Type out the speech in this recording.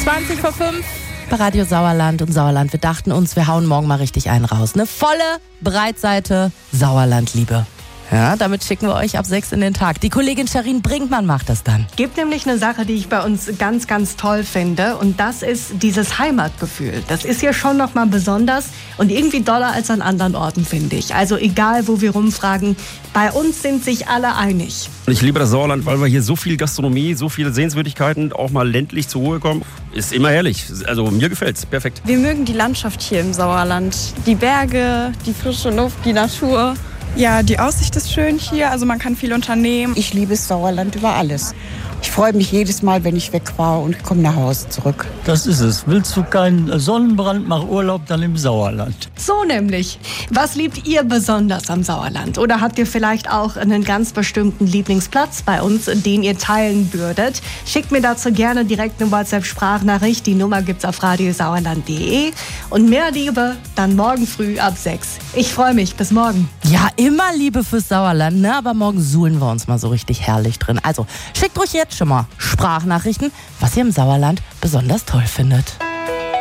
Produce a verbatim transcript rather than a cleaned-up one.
zwanzig vor fünf bei Radio Sauerland und Sauerland. Wir dachten uns, wir hauen morgen mal richtig einen raus. Eine volle Breitseite Sauerlandliebe. Ja, damit schicken wir euch ab sechs in den Tag. Die Kollegin Sharin Brinkmann macht das dann. Gibt nämlich eine Sache, die ich bei uns ganz, ganz toll finde. Und das ist dieses Heimatgefühl. Das ist ja schon nochmal besonders und irgendwie doller als an anderen Orten, finde ich. Also egal, wo wir rumfragen, bei uns sind sich alle einig. Ich liebe das Sauerland, weil wir hier so viel Gastronomie, so viele Sehenswürdigkeiten, auch mal ländlich zur Ruhe kommen. Ist immer herrlich. Also mir gefällt's. Perfekt. Wir mögen die Landschaft hier im Sauerland. Die Berge, die frische Luft, die Natur. Ja, die Aussicht ist schön hier, also man kann viel unternehmen. Ich liebe das Sauerland über alles. Ich freue mich jedes Mal, wenn ich weg war und komme nach Hause zurück. Das ist es. Willst du keinen Sonnenbrand, mach Urlaub dann im Sauerland. So nämlich. Was liebt ihr besonders am Sauerland? Oder habt ihr vielleicht auch einen ganz bestimmten Lieblingsplatz bei uns, den ihr teilen würdet? Schickt mir dazu gerne direkt eine WhatsApp-Sprachnachricht. Die Nummer gibt's auf radiosauerland punkt de. Und mehr Liebe dann morgen früh ab sechs. Ich freue mich. Bis morgen. Ja, immer Liebe fürs Sauerland, ne? Aber morgen suhlen wir uns mal so richtig herrlich drin. Also schickt ruhig jetzt schon mal Sprachnachrichten, was ihr im Sauerland besonders toll findet.